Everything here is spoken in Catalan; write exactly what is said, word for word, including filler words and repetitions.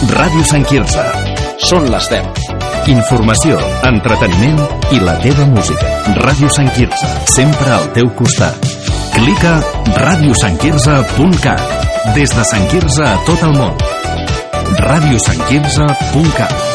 Ràdio Sant Quirze. Són les deu. Informació, entreteniment i la teva música. Ràdio Sant Quirze, sempre al teu costat. Clica ràdio sant quirze punt cat. Des de Sant Quirze a tot el món. ràdio sant quirze punt cat.